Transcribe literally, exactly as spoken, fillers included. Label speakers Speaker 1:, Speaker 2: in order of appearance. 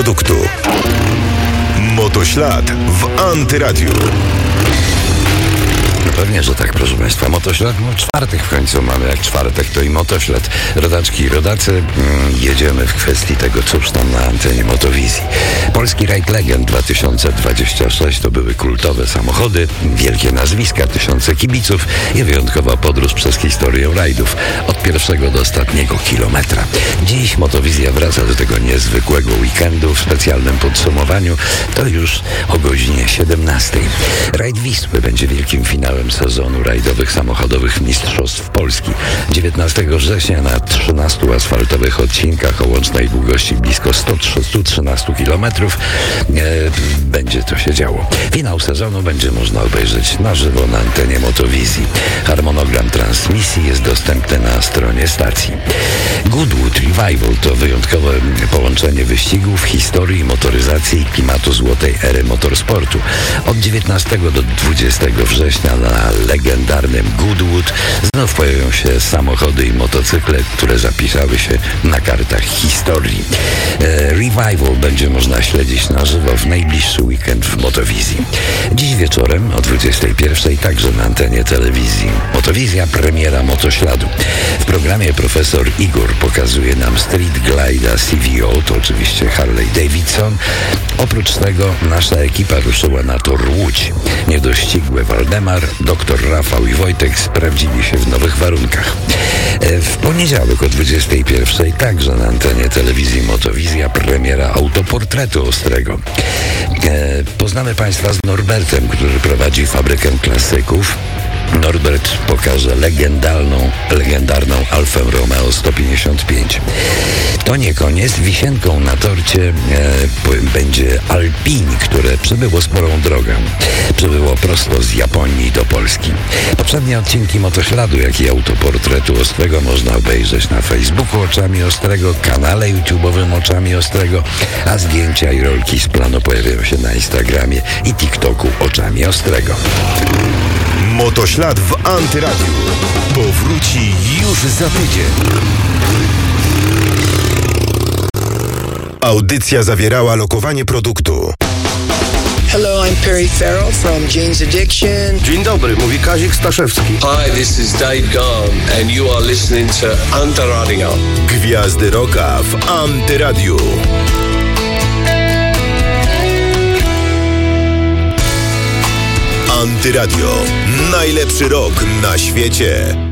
Speaker 1: produktu. Motoślad w Antyradiu.
Speaker 2: No pewnie, że tak, proszę Państwa. Motoślad, no czwartek w końcu mamy. Jak czwartek, to i motoślad. Rodaczki i rodacy, mm, jedziemy w kwestii tego, cóż tam na antenie Motowizji. Polski Rajd Legend dwa tysiące dwadzieścia sześć to były kultowe samochody, wielkie nazwiska, tysiące kibiców i wyjątkowa podróż przez historię rajdów. Od pierwszego do ostatniego kilometra. Dziś Motowizja wraca do tego niezwykłego weekendu w specjalnym podsumowaniu. To już o godzinie siedemnastej. Rajd Wisły będzie wielkim finałem sezonu rajdowych samochodowych Mistrzostw Polski. dziewiętnastego września na trzynastu asfaltowych odcinkach o łącznej długości blisko sto trzynaście kilometrów e, będzie to się działo. Finał sezonu będzie można obejrzeć na żywo na antenie Motowizji. Harmonogram transmisji jest dostępny na stronie stacji. Goodwood Revival to wyjątkowe połączenie wyścigów, historii, motoryzacji i klimatu złotej ery motorsportu. Od dziewiętnastego do dwudziestego września na legendarnym Goodwood znów pojawią się samochody i motocykle, które zapisały się na kartach historii. E, Revival będzie można śledzić na żywo w najbliższy weekend w Motowizji. Dziś wieczorem o dwudziestej pierwszej także na antenie telewizji Motowizja, premiera Motośladu. W programie profesor Igor pokazuje nam Street Glide'a C V O, to oczywiście Harley Davidson. Oprócz tego nasza ekipa ruszyła na tor Łódź. Niedościgły Waldemar, doktor Rafał i Wojtek sprawdzili się w nowych warunkach. W poniedziałek o dwudziestej pierwszej także na antenie telewizji Motowizja premiera autoportretu Ostrego. Poznamy Państwa z Norbertem, który prowadzi fabrykę klasyków. Norbert pokaże legendarną, legendarną Alfę Romeo sto pięćdziesiąt pięć. To nie koniec. Wisienką na torcie e, będzie Alpini, które przybyło sporą drogę. Przybyło prosto z Japonii do Polski. Poprzednie odcinki Motośladu, jak i autoportretu Ostrego można obejrzeć na Facebooku Oczami Ostrego, kanale YouTube'owym Oczami Ostrego, a zdjęcia i rolki z planu pojawiają się na Instagramie i TikToku Oczami Ostrego.
Speaker 1: Motoślad w Antyradiu powróci już za tydzień. Audycja zawierała lokowanie produktu.
Speaker 3: Hello, I'm Perry Farrell from Jane's Addiction.
Speaker 4: Dzień dobry, mówi Kazik Staszewski.
Speaker 5: Hi, this is Dave Gahan and you are listening to Antyradio.
Speaker 1: Gwiazdy rocka w Antyradiu. Antyradio. Najlepszy rok na świecie.